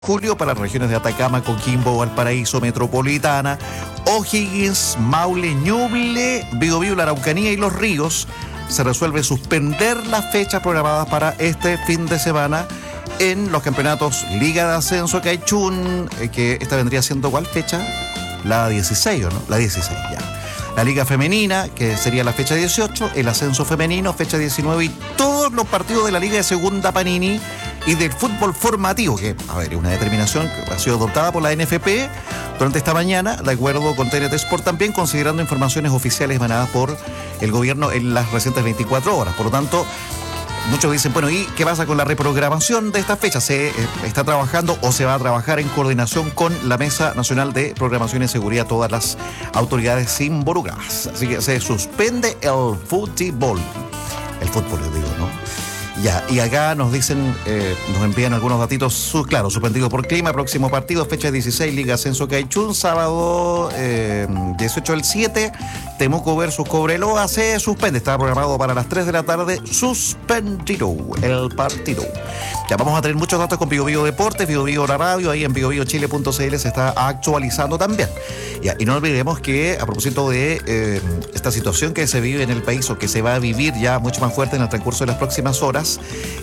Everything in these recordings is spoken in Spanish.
julio para las regiones de Atacama, Coquimbo, Valparaíso, Metropolitana, O'Higgins, Maule, Ñuble, Biobío, la Araucanía y Los Ríos. Se resuelve suspender las fechas programadas para este fin de semana en los campeonatos Liga de Ascenso Caichún, que esta vendría siendo ¿cuál fecha? La 16, ¿o no? La 16, ya. La Liga Femenina, que sería la fecha 18, el Ascenso Femenino, fecha 19, y todos los partidos de la Liga de Segunda Panini y del fútbol formativo, que, a ver, es una determinación que ha sido adoptada por la NFP durante esta mañana, de acuerdo con TNT Sport también, considerando informaciones oficiales emanadas por el gobierno en las recientes 24 horas. Por lo tanto, muchos dicen, bueno, ¿y qué pasa con la reprogramación de esta fecha? ¿Se está trabajando o se va a trabajar en coordinación con la Mesa Nacional de Programación y Seguridad, todas las autoridades involucradas? Así que se suspende el fútbol. El fútbol, yo digo, ¿no? Ya, y acá nos dicen, nos envían algunos datitos, suspendido por clima, próximo partido, fecha 16, Liga Ascenso Caichún, sábado 18 del 7, Temuco versus Cobreloa, se suspende, estaba programado para las 3 de la tarde, suspendido el partido. Ya vamos a tener muchos datos con Biobío Deportes, Biobío la radio, ahí en biobiochile.cl se está actualizando también. Ya, y no olvidemos que a propósito de esta situación que se vive en el país o que se va a vivir ya mucho más fuerte en el transcurso de las próximas horas,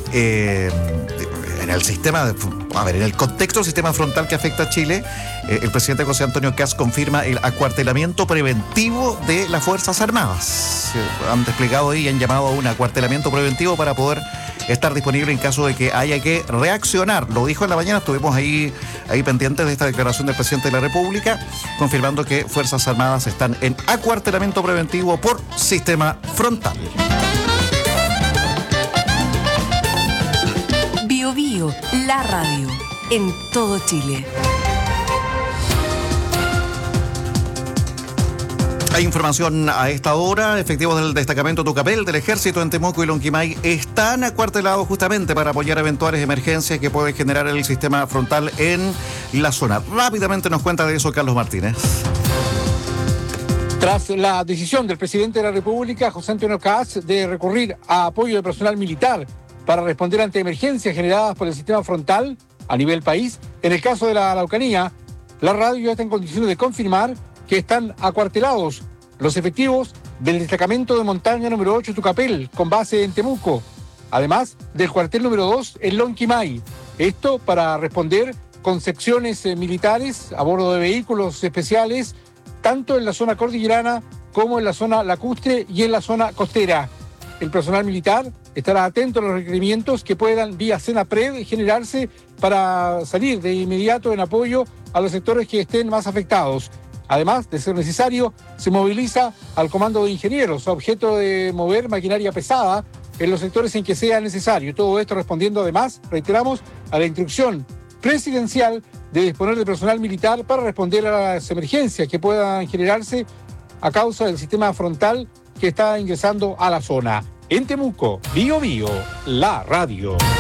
en el sistema, en el contexto del sistema frontal que afecta a Chile, el presidente José Antonio Kast confirma el acuartelamiento preventivo de las Fuerzas Armadas. Han desplegado y han llamado a un acuartelamiento preventivo para poder estar disponible en caso de que haya que reaccionar. Lo dijo en la mañana, estuvimos ahí pendientes de esta declaración del presidente de la República, confirmando que Fuerzas Armadas están en acuartelamiento preventivo por sistema frontal. Biobío, la radio, en todo Chile. Hay información a esta hora. Efectivos del destacamento Tucapel del Ejército en Temuco y Lonquimay están acuartelados justamente para apoyar eventuales emergencias que puede generar el sistema frontal en la zona. Rápidamente nos cuenta de eso Carlos Martínez. Tras la decisión del presidente de la República, José Antonio Kast, de recurrir a apoyo de personal militar para responder ante emergencias generadas por el sistema frontal a nivel país, en el caso de la Araucanía, la radio ya está en condiciones de confirmar que están acuartelados los efectivos del destacamento de montaña número 8 Tucapel, con base en Temuco, además del cuartel número 2 en Lonquimay. Esto para responder con secciones militares a bordo de vehículos especiales, tanto en la zona cordillerana como en la zona lacustre y en la zona costera. El personal militar estará atento a los requerimientos que puedan vía Senapred generarse para salir de inmediato en apoyo a los sectores que estén más afectados. Además, de ser necesario, se moviliza al comando de ingenieros a objeto de mover maquinaria pesada en los sectores en que sea necesario. Todo esto respondiendo además, reiteramos, a la instrucción presidencial de disponer de personal militar para responder a las emergencias que puedan generarse a causa del sistema frontal que está ingresando a la zona. En Temuco, Biobío, la radio.